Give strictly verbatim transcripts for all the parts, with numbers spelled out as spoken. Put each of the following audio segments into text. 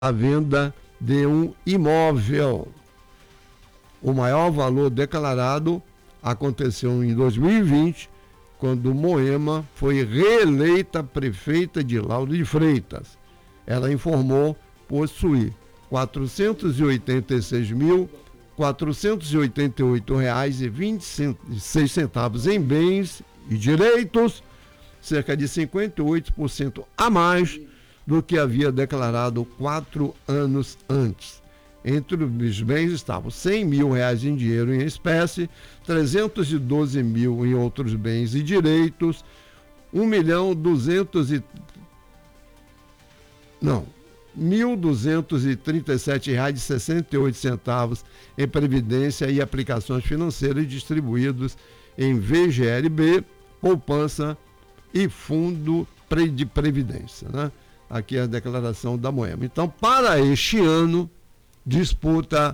a venda de um imóvel. O maior valor declarado aconteceu em dois mil e vinte, quando Moema foi reeleita prefeita de Lauro de Freitas. Ela informou possuir quatrocentos e oitenta e seis mil, quatrocentos e oitenta e oito reais e vinte e seis centavos em bens e direitos, cerca de cinquenta e oito por cento a mais do que havia declarado quatro anos antes. Entre os bens estavam cem mil reais em dinheiro em espécie, trezentos e doze mil em outros bens e direitos, um milhão duzentos e não, mil duzentos e trinta e sete reais e sessenta e oito centavos em previdência e aplicações financeiras distribuídos em V G L B, poupança e fundo de previdência, né? Aqui é a declaração da Moema. Então, para este ano, disputa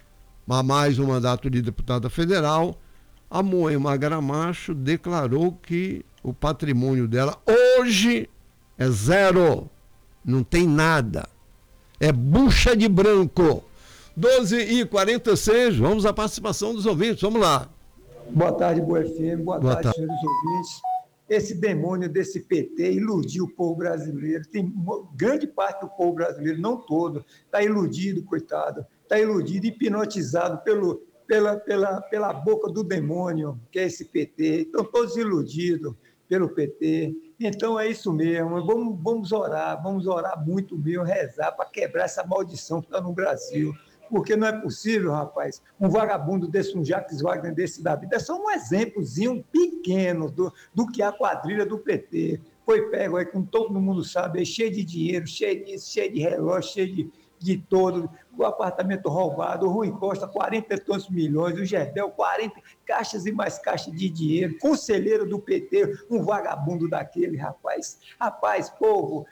mais um mandato de deputada federal, a Moema Gramacho declarou que o patrimônio dela hoje é zero, não tem nada, é bucha de branco. doze e quarenta e seis, vamos à participação dos ouvintes, vamos lá. Boa tarde, Boa F M, boa, boa tarde, tarde, senhores ouvintes. Esse demônio desse P T iludiu o povo brasileiro. Tem grande parte do povo brasileiro, não todo, está iludido, coitado. Está iludido, hipnotizado pelo, pela, pela, pela boca do demônio, que é esse P T. Estão todos iludidos pelo P T. Então é isso mesmo. Vamos, vamos orar, vamos orar muito mesmo, rezar para quebrar essa maldição que está no Brasil. Porque não é possível, rapaz, um vagabundo desse, um Jacques Wagner desse da vida, é só um exemplozinho pequeno do, do que a quadrilha do P T foi pego aí, como todo mundo sabe, aí, cheio de dinheiro, cheio disso, cheio de relógio, cheio de, de todo, o apartamento roubado, o Rui Costa, quarenta e tantos milhões, o Gerdel, quarenta caixas e mais caixas de dinheiro, conselheiro do P T, um vagabundo daquele, rapaz. Rapaz, povo,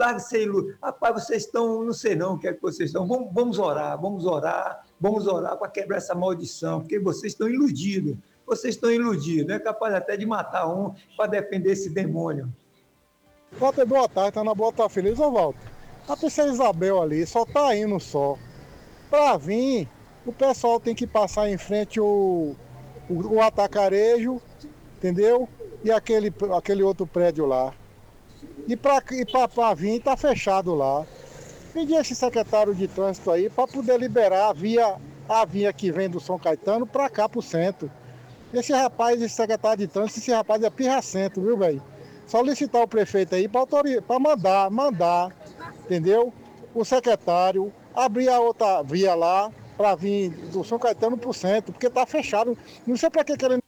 rapaz, vocês estão, não sei não o que é que vocês estão, vamos, vamos orar, vamos orar, vamos orar para quebrar essa maldição, porque vocês estão iludidos, vocês estão iludidos, é capaz até de matar um para defender esse demônio. Walter, boa tarde, tá na boa, tá feliz, ô Walter? A princesa Isabel ali só tá indo só. Pra vir, o pessoal tem que passar em frente o, o, o atacarejo, entendeu? E aquele, aquele outro prédio lá. E pra, e pra, pra vir, tá fechado lá. Pedi esse secretário de trânsito aí para poder liberar a via, a via que vem do São Caetano pra cá, pro centro. Esse rapaz, esse secretário de trânsito, esse rapaz é pirracento, viu, velho? Solicitar o prefeito aí para mandar, mandar, entendeu? O secretário abrir a outra via lá para vir do São Caetano para o centro, porque tá fechado. Não sei para que querendo.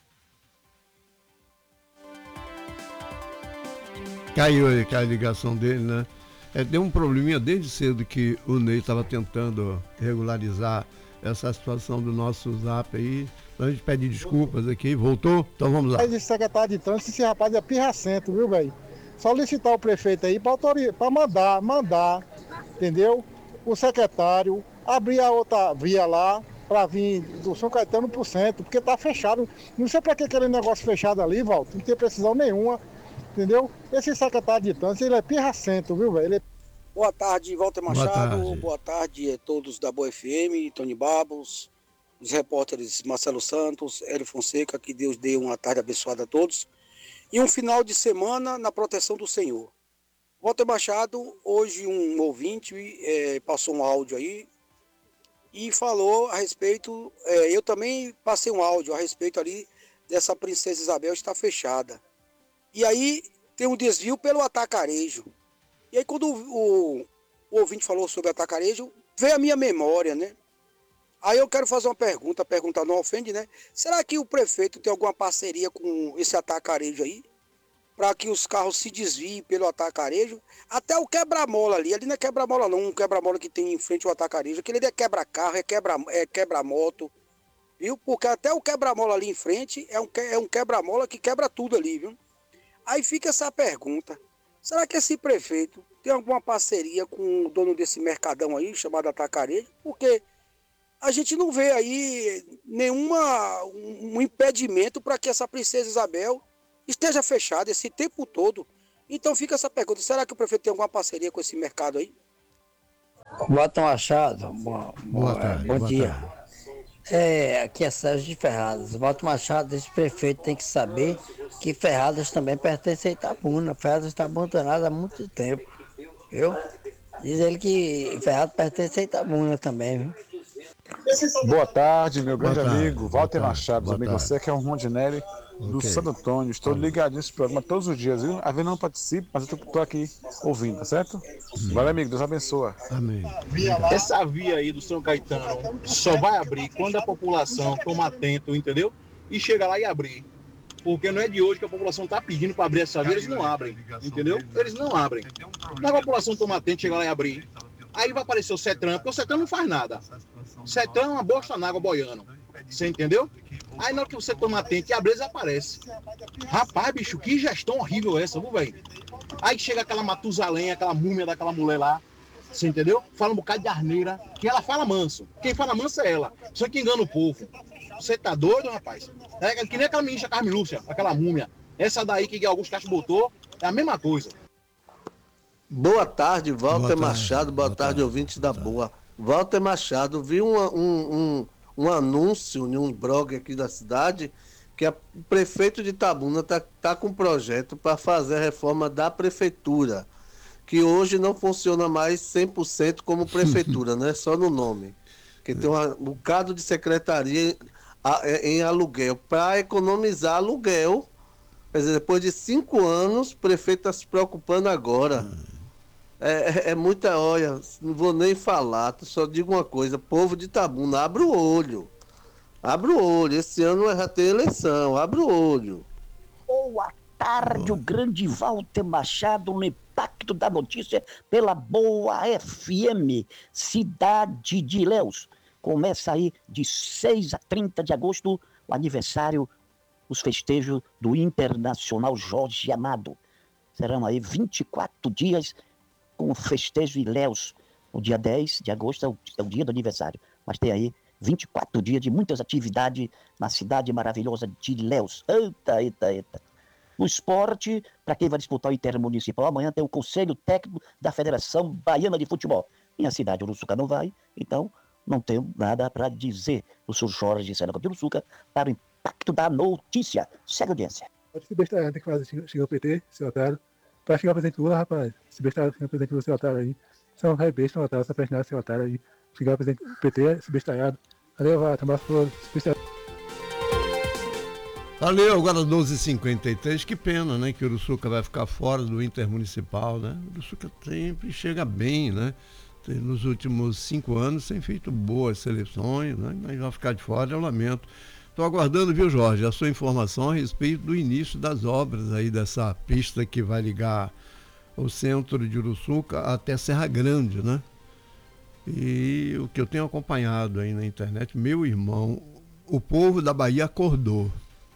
Caiu aí, caiu a ligação dele, né? É, deu um probleminha desde cedo que o Ney estava tentando regularizar essa situação do nosso zap aí. A gente pede desculpas aqui, voltou? Então vamos lá. Esse secretário de trânsito, esse rapaz é pirracento, viu, velho? Solicitar o prefeito aí para mandar, mandar, entendeu? O secretário abrir a outra via lá para vir do São Caetano para o centro, porque tá fechado. Não sei para que aquele negócio fechado ali, Walter, não tem precisão nenhuma, entendeu? Esse secretário de trânsito, ele é pirracento, viu, velho? Ele... Boa tarde, Walter Machado. Boa tarde. Boa tarde a todos da Boa F M, Tony Babos, os repórteres Marcelo Santos, Hélio Fonseca, que Deus dê uma tarde abençoada a todos. E um final de semana na proteção do Senhor. Walter Machado, hoje um ouvinte é, passou um áudio aí e falou a respeito, é, eu também passei um áudio a respeito ali dessa princesa Isabel estar fechada. E aí tem um desvio pelo atacarejo. E aí quando o, o, o ouvinte falou sobre atacarejo, veio a minha memória, né? Aí eu quero fazer uma pergunta, pergunta não ofende, né? Será que o prefeito tem alguma parceria com esse atacarejo aí? Para que os carros se desviem pelo atacarejo? Até o quebra-mola ali, ali não é quebra-mola não, um quebra-mola que tem em frente ao atacarejo. Aquele ali é quebra-carro, é quebra-moto, é quebra viu? Porque até o quebra-mola ali em frente é um, é um quebra-mola que quebra tudo ali, viu? Aí fica essa pergunta. Será que esse prefeito tem alguma parceria com o dono desse mercadão aí, chamado atacarejo? Porque... a gente não vê aí nenhuma, um impedimento para que essa princesa Isabel esteja fechada esse tempo todo. Então fica essa pergunta, será que o prefeito tem alguma parceria com esse mercado aí? Walter Machado, bom, Boa bom, tarde, bom boa dia. tarde. É, aqui é Sérgio de Ferradas. Walter Machado, esse prefeito tem que saber que Ferradas também pertence a Itabuna. Ferradas está abandonada há muito tempo, viu? Diz ele que Ferradas pertence a Itabuna também, viu? Boa tarde, meu Boa grande tarde, amigo boa Walter tarde, Machado, boa amigo. tarde. Você que é o Rondinelli do Ok. Santo Antônio. Estou Alô. ligado nesse programa todos os dias, viu? Às vezes não participo, mas eu estou aqui ouvindo, tá certo? Valeu, amigo. Deus abençoa. Amém. Essa via aí do São Caetano só vai abrir quando a população toma atento, entendeu? E chega lá e abrir. Porque não é de hoje que a população está pedindo para abrir essa via, eles não abrem, entendeu? Eles não abrem. Mas a população toma atento, chega lá e abrir. Aí vai aparecer o CETRAN, porque o CETRAN não faz nada. O CETRAN é uma bosta na água boiando. Você entendeu? Aí na hora que você toma atento e abre, eles aparecem. Rapaz, bicho, que gestão horrível essa, viu, velho? Aí chega aquela Matusalém, aquela múmia daquela mulher lá. Você entendeu? Fala um bocado de arneira, que ela fala manso. Quem fala manso é ela. Só que engana o povo. Você tá doido, rapaz? É que nem aquela menina Carmen Lúcia, aquela múmia. Essa daí que Augusto Castro botou, é a mesma coisa. Boa tarde, Walter Boa tarde, Machado. Boa, boa tarde, tarde, ouvintes da boa Boa. Walter Machado, vi uma- um, um, um anúncio em um blog aqui da cidade que a- o prefeito de Itabuna está tá com um projeto para fazer a reforma da prefeitura, que hoje não funciona mais cem por cento como prefeitura, né? Só no nome. Que tem um bocado de secretaria a- em aluguel, para economizar aluguel. Quer dizer, depois de cinco anos, o prefeito está se preocupando agora. É, é, é muita, olha, não vou nem falar, só digo uma coisa, povo de Itabuna, abre o olho. Abre o olho, esse ano já tem eleição, abre o olho. Boa tarde, o grande Walter Machado, no impacto da notícia pela Boa F M, cidade de Ilhéus. Começa aí de seis a trinta de agosto, o aniversário, os festejos do Internacional Jorge Amado. Serão aí vinte e quatro dias com o festejo Ilhéus. O dia dez de agosto é o, é o dia do aniversário, mas tem aí vinte e quatro dias de muitas atividades na cidade maravilhosa de Ilhéus. Eita, eita, eita. No esporte, para quem vai disputar o Intermunicipal, amanhã tem o Conselho Técnico da Federação Baiana de Futebol. Minha cidade, Uruçuca, não vai, então não tenho nada para dizer. O senhor Jorge Sena de Uruçuca para o impacto da notícia. Segue a audiência. Pode se bestar, tem que fazer chegar o P T, seu otário. Pra chegar o presidente Lula, rapaz, se bestar, chegar o presidente Lula, seu otário aí. Você não vai besta, seu otário, você vai seu otário aí. Chegar o presidente P T, se bestalhado. Valeu, vai, tomar por se bestalhado. Valeu, agora doze e cinquenta e três, que pena, né, que o Uruçuca vai ficar fora do Intermunicipal, né? O Uruçuca sempre chega bem, né? Tem, nos últimos cinco anos tem feito boas seleções, né? Mas vai ficar de fora, eu lamento. Estou aguardando, viu, Jorge, a sua informação a respeito do início das obras aí dessa pista que vai ligar o centro de Uruçuca até Serra Grande, né? E o que eu tenho acompanhado aí na internet, meu irmão, o povo da Bahia acordou.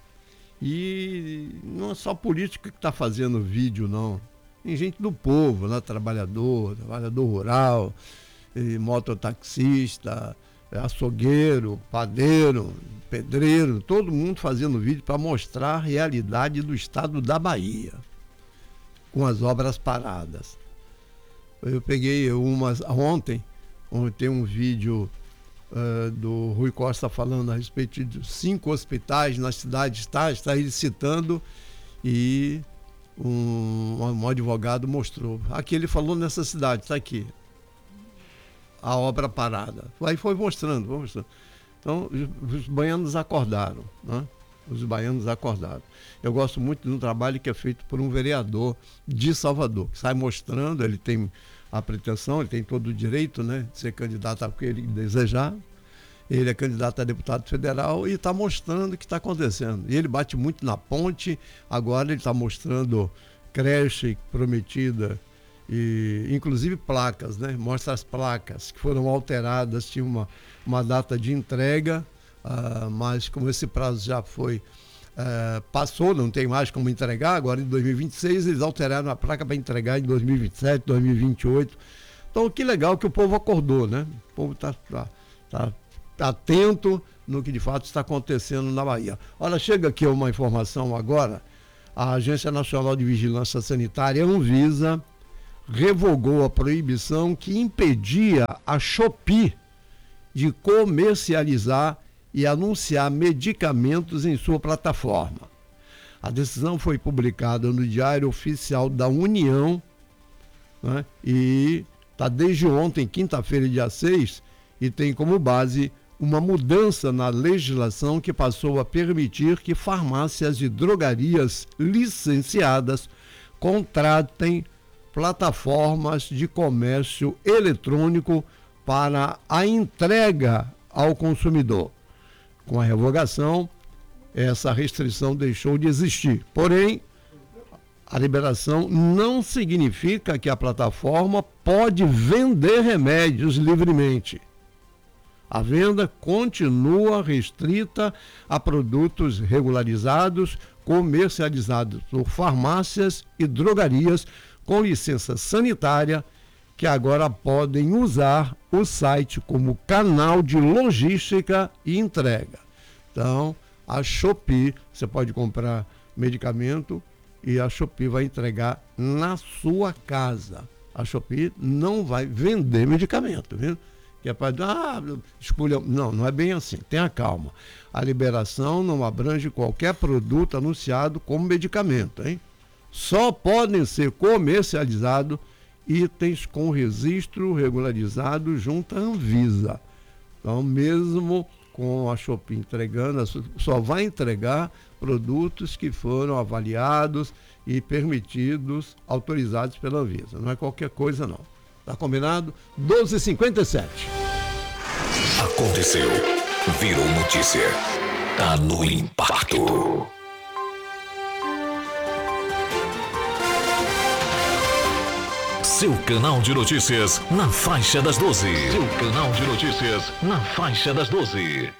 E não é só política que está fazendo vídeo, não. Tem gente do povo, né? Trabalhador, trabalhador rural, mototaxista, açougueiro, padeiro, pedreiro, todo mundo fazendo vídeo para mostrar a realidade do estado da Bahia, com as obras paradas. Eu peguei umas ontem, onde tem um vídeo Uh, do Rui Costa falando a respeito de cinco hospitais na cidade, está, está ele citando, e um, um advogado mostrou. Aqui ele falou nessa cidade, está aqui, a obra parada. Aí foi mostrando, foi mostrando. Então, os, os baianos acordaram, né? Os baianos acordaram. Eu gosto muito do trabalho que é feito por um vereador de Salvador, que sai mostrando, ele tem a pretensão, ele tem todo o direito, né, de ser candidato ao que ele desejar. Ele é candidato a deputado federal e está mostrando o que está acontecendo. E ele bate muito na ponte, agora ele está mostrando creche prometida, e inclusive placas, né? Mostra as placas que foram alteradas, tinha uma, uma data de entrega, uh, mas como esse prazo já foi, uh, passou, não tem mais como entregar, agora em dois mil e vinte e seis eles alteraram a placa para entregar em dois mil e vinte e sete, dois mil e vinte e oito. Então que legal que o povo acordou, né? O povo está tá, tá, tá atento no que de fato está acontecendo na Bahia. Olha, chega aqui uma informação agora, a Agência Nacional de Vigilância Sanitária, Anvisa, revogou a proibição que impedia a Shopee de comercializar e anunciar medicamentos em sua plataforma. A decisão foi publicada no Diário Oficial da União, né, e está desde ontem, quinta-feira, dia seis, e tem como base uma mudança na legislação que passou a permitir que farmácias e drogarias licenciadas contratem plataformas de comércio eletrônico para a entrega ao consumidor. Com a revogação, essa restrição deixou de existir. Porém, a liberação não significa que a plataforma pode vender remédios livremente. A venda continua restrita a produtos regularizados, comercializados por farmácias e drogarias com licença sanitária, que agora podem usar o site como canal de logística e entrega. Então, a Shopee, você pode comprar medicamento e a Shopee vai entregar na sua casa. A Shopee não vai vender medicamento, viu? Que é para ah, escolha. Não, não é bem assim. Tenha calma. A liberação não abrange qualquer produto anunciado como medicamento, hein? Só podem ser comercializados itens com registro regularizado junto à Anvisa. Então, mesmo com a Shopee entregando, só vai entregar produtos que foram avaliados e permitidos, autorizados pela Anvisa. Não é qualquer coisa, não. Tá combinado? doze e cinquenta e sete. Aconteceu. Virou notícia. Tá no Impacto. Seu canal de notícias na faixa das doze. Seu canal de notícias na faixa das doze.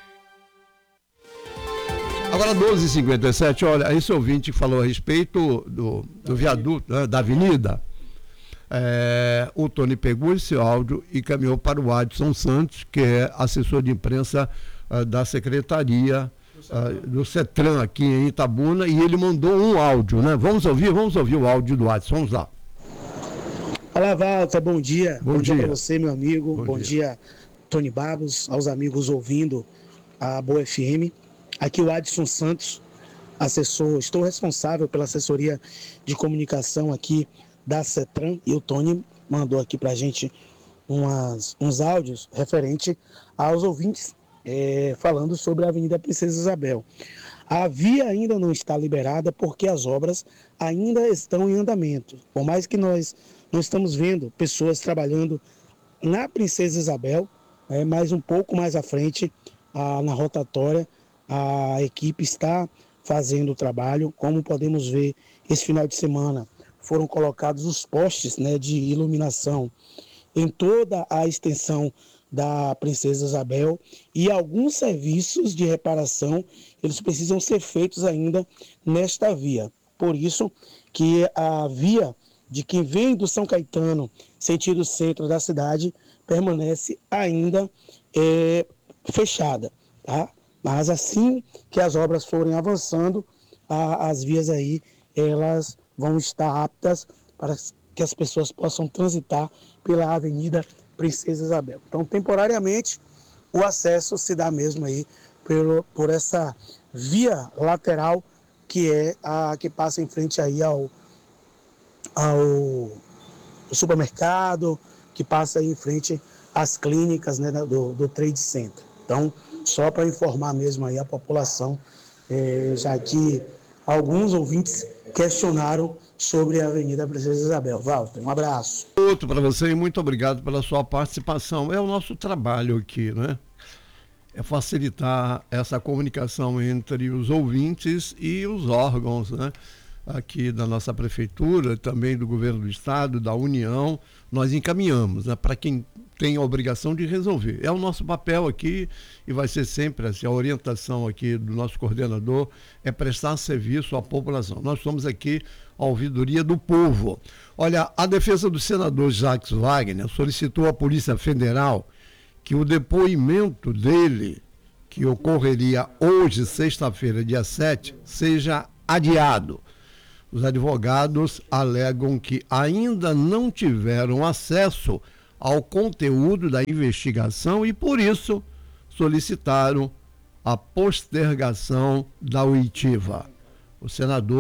Agora, doze e cinquenta e sete, olha, esse ouvinte falou a respeito do, do viaduto, né, da avenida. É, o Tony pegou esse áudio e caminhou para o Adson Santos, que é assessor de imprensa uh, da Secretaria uh, do CETRAN aqui em Itabuna, e ele mandou um áudio, né? Vamos ouvir, vamos ouvir o áudio do Adson, vamos lá. Olá, Walter, bom dia. Bom, bom dia, dia para você, meu amigo. Bom, bom dia. dia, Tony Babos, aos amigos ouvindo a Boa F M. Aqui o Adson Santos, assessor, estou responsável pela assessoria de comunicação aqui da CETRAN, e o Tony mandou aqui para a gente umas, uns áudios referente aos ouvintes é, falando sobre a Avenida Princesa Isabel. A via ainda não está liberada porque as obras ainda estão em andamento. Por mais que nós não estamos vendo pessoas trabalhando na Princesa Isabel, é, mas um pouco mais à frente, a, na rotatória, a equipe está fazendo o trabalho. Como podemos ver, esse final de semana foram colocados os postes, né, de iluminação em toda a extensão da Princesa Isabel, e alguns serviços de reparação eles precisam ser feitos ainda nesta via. Por isso que a via de quem vem do São Caetano, sentido centro da cidade, permanece ainda é, fechada, tá? Mas assim que as obras forem avançando, a, as vias aí, elas vão estar aptas para que as pessoas possam transitar pela Avenida Princesa Isabel. Então, temporariamente, o acesso se dá mesmo aí pelo, por essa via lateral que é a que passa em frente aí ao, ao supermercado, que passa aí em frente às clínicas, né, do, do Trade Center. Então, só para informar mesmo aí a população, é, já que alguns ouvintes questionaram sobre a Avenida Princesa Isabel. Walter, um abraço. Outro para você e muito obrigado pela sua participação. É o nosso trabalho aqui, né? É facilitar essa comunicação entre os ouvintes e os órgãos, né? Aqui da nossa prefeitura, também do governo do estado, da União, nós encaminhamos, né, para quem tem a obrigação de resolver. É o nosso papel aqui e vai ser sempre assim, a orientação aqui do nosso coordenador é prestar serviço à população. Nós somos aqui a ouvidoria do povo. Olha, a defesa do senador Jacques Wagner solicitou à Polícia Federal que o depoimento dele, que ocorreria hoje, sexta-feira, dia sete, seja adiado. Os advogados alegam que ainda não tiveram acesso ao conteúdo da investigação e, por isso, solicitaram a postergação da oitiva. O senador